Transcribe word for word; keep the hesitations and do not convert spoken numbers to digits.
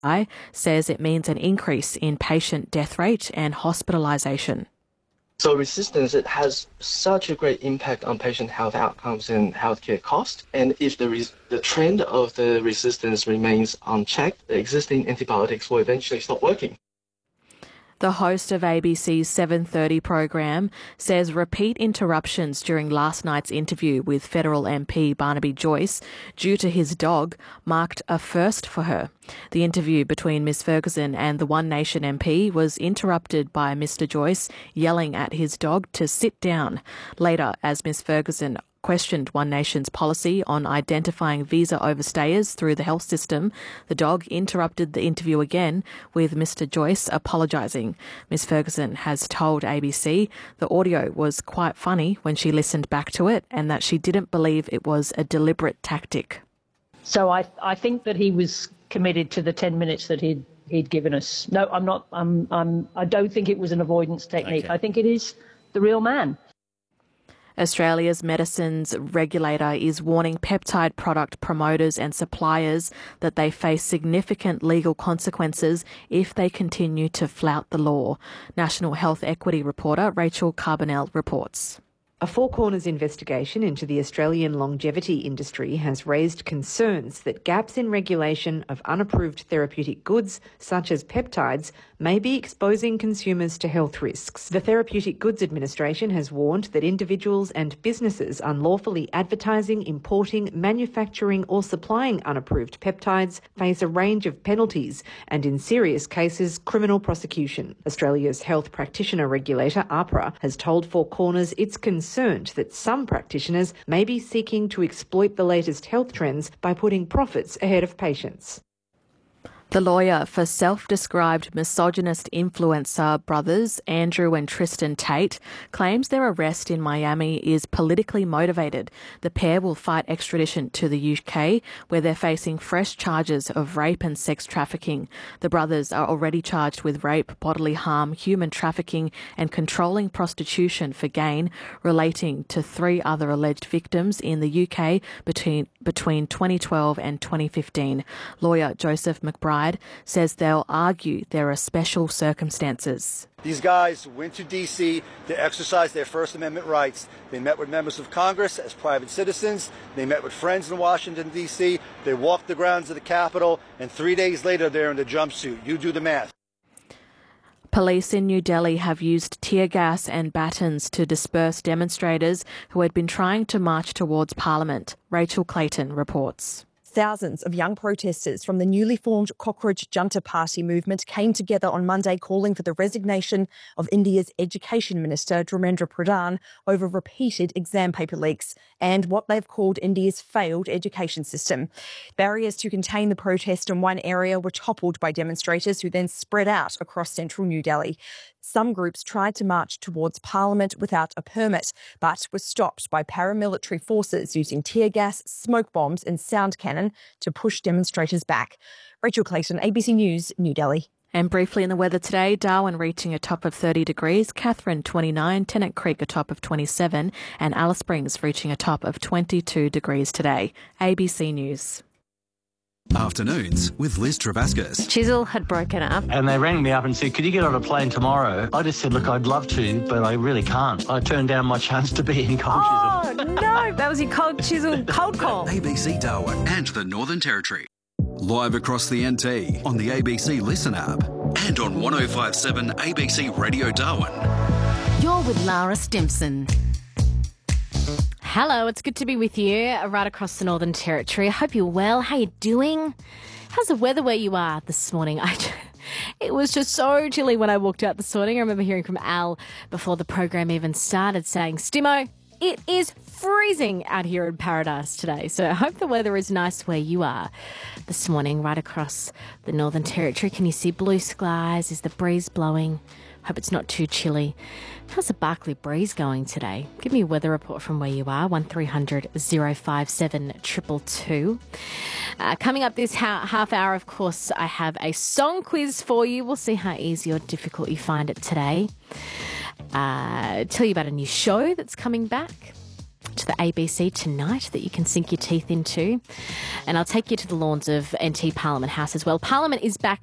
I says it means an increase in patient death rate and hospitalisation. So resistance, it has such a great impact on patient health outcomes and healthcare costs. And if the, res- the trend of the resistance remains unchecked, the existing antibiotics will eventually stop working. The host of A B C's seven thirty program says repeat interruptions during last night's interview with federal M P Barnaby Joyce due to his dog marked a first for her. The interview between Miss Ferguson and the One Nation M P was interrupted by Mister Joyce yelling at his dog to sit down. Later, as Miss Ferguson questioned One Nation's policy on identifying visa overstayers through the health system, the dog interrupted the interview again, with Mister Joyce apologising. Miss Ferguson has told A B C the audio was quite funny when she listened back to it and that she didn't believe it was a deliberate tactic. So I I think that he was committed to the ten minutes that he'd he'd given us. No, I'm not. I'm I'm I don't think it was an avoidance technique. Okay. I think it is the real man. Australia's medicines regulator is warning peptide product promoters and suppliers that they face significant legal consequences if they continue to flout the law. National Health Equity reporter Rachel Carbonell reports. A Four Corners investigation into the Australian longevity industry has raised concerns that gaps in regulation of unapproved therapeutic goods, such as peptides, may be exposing consumers to health risks. The Therapeutic Goods Administration has warned that individuals and businesses unlawfully advertising, importing, manufacturing or supplying unapproved peptides face a range of penalties and, in serious cases, criminal prosecution. Australia's health practitioner regulator, AHPRA, has told Four Corners it's concerned concerned that some practitioners may be seeking to exploit the latest health trends by putting profits ahead of patients. The lawyer for self-described misogynist influencer brothers Andrew and Tristan Tate claims their arrest in Miami is politically motivated. The pair will fight extradition to the U K, where they're facing fresh charges of rape and sex trafficking. The brothers are already charged with rape, bodily harm, human trafficking and controlling prostitution for gain, relating to three other alleged victims in the U K between, between twenty twelve and twenty fifteen. Lawyer Joseph McBride says they'll argue there are special circumstances. These guys went to D C to exercise their First Amendment rights. They met with members of Congress as private citizens. They met with friends in Washington, D C. They walked the grounds of the Capitol, and three days later they're in a jumpsuit. You do the math. Police in New Delhi have used tear gas and batons to disperse demonstrators who had been trying to march towards Parliament. Rachel Clayton reports. Thousands of young protesters from the newly formed Cockroach Junta Party movement came together on Monday calling for the resignation of India's Education Minister Dharmendra Pradhan over repeated exam paper leaks and what they've called India's failed education system. Barriers to contain the protest in one area were toppled by demonstrators who then spread out across central New Delhi. Some groups tried to march towards Parliament without a permit, but were stopped by paramilitary forces using tear gas, smoke bombs and sound cannon to push demonstrators back. Rachel Clayton, A B C News, New Delhi. And briefly in the weather today, Darwin reaching a top of thirty degrees, Katherine twenty-nine, Tennant Creek a top of twenty-seven and Alice Springs reaching a top of twenty-two degrees today. A B C News. Afternoons with Liz Travascus. Chisel had broken up. And they rang me up and said, could you get on a plane tomorrow? I just said, look, I'd love to, but I really can't. I turned down my chance to be in Cold oh, Chisel. Oh, no, that was your Cold Chisel cold call. A B C Darwin and the Northern Territory. Live across the N T on the A B C Listen app and on one oh five point seven A B C Radio Darwin. You're with Lara Stimson. Hello, it's good to be with you right across the Northern Territory. I hope you're well. How you doing? How's the weather where you are this morning? I, it was just so chilly when I walked out this morning. I remember hearing from Al before the program even started saying, Stimo, it is freezing out here in Paradise today. So I hope the weather is nice where you are this morning right across the Northern Territory. Can you see blue skies? Is the breeze blowing? Hope it's not too chilly. How's the Barkly breeze going today? Give me a weather report from where you are, one three hundred oh five seven two two two. Uh, coming up this ha- half hour, of course, I have a song quiz for you. We'll see how easy or difficult you find it today. Uh, tell you about a new show that's coming back. to the A B C tonight that you can sink your teeth into. And I'll take you to the lawns of N T Parliament House as well. Parliament is back